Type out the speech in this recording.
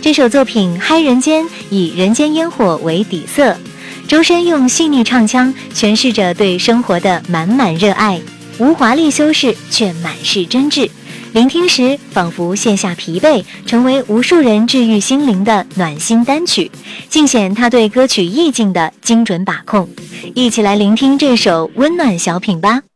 这首作品《嗨人间》以人间烟火为底色，周深用细腻唱腔诠释着对生活的满满热爱，无华丽修饰却满是真挚，聆听时仿佛卸下疲惫，成为无数人治愈心灵的暖心单曲，尽显他对歌曲意境的精准把控。一起来聆听这首温暖小品吧。